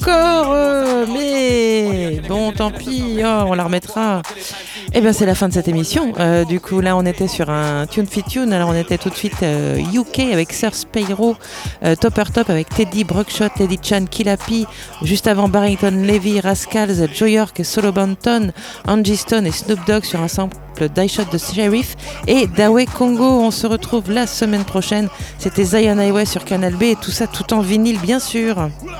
encore, mais bon, tant pis, oh, on la remettra. Eh bien, c'est la fin de cette émission. Du coup, là, on était sur un Tune Fit Tune. Alors, on était tout de suite UK avec Sir Spyro, Topper Top avec Teddy, Brockshot, Lady Chan, Killapi. Juste avant, Barrington Levy, Rascals, Joe York et Solo Banton, Angie Stone et Snoop Dogg sur un sample d'I-Shot de Sheriff et Dawei Congo. On se retrouve la semaine prochaine. C'était Zion Highway sur Canal B et tout ça tout en vinyle, bien sûr.